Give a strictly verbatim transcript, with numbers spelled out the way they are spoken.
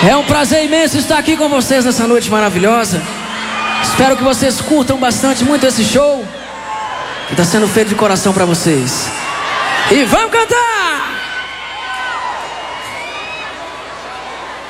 É um prazer imenso estar aqui com vocês nessa noite maravilhosa. Espero que vocês curtam bastante muito esse show que está sendo feito de coração para vocês. E vamos cantar!